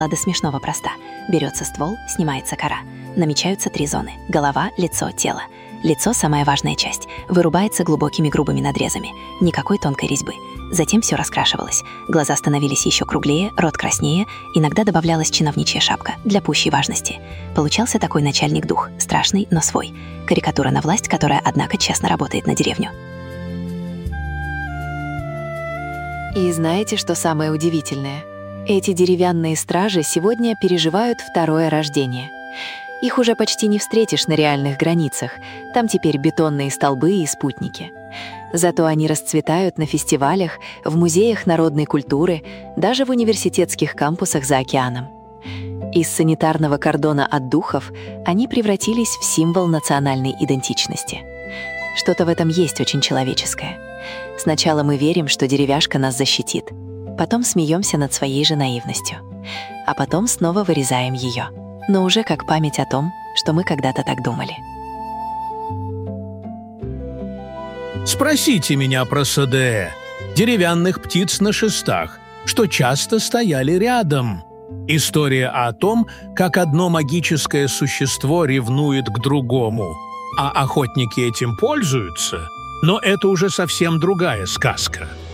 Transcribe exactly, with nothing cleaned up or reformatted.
До смешного проста. Берется ствол, снимается кора. Намечаются три зоны: голова, лицо, тело. Лицо — самая важная часть. Вырубается глубокими грубыми надрезами. Никакой тонкой резьбы. Затем все раскрашивалось. Глаза становились еще круглее, рот краснее, иногда добавлялась чиновничья шапка для пущей важности. Получался такой начальник-дух, страшный, но свой. Карикатура на власть, которая, однако, честно работает на деревню. И знаете, что самое удивительное? Эти деревянные стражи сегодня переживают второе рождение. Их уже почти не встретишь на реальных границах. Там теперь бетонные столбы и спутники. Зато они расцветают на фестивалях, в музеях народной культуры, даже в университетских кампусах за океаном. Из санитарного кордона от духов они превратились в символ национальной идентичности. Что-то в этом есть очень человеческое. Сначала мы верим, что деревяшка нас защитит, потом смеемся над своей же наивностью, а потом снова вырезаем ее, но уже как память о том, что мы когда-то так думали. Спросите меня про СДЭ, деревянных птиц на шестах, что часто стояли рядом. История о том, как одно магическое существо ревнует к другому, а охотники этим пользуются, но это уже совсем другая сказка.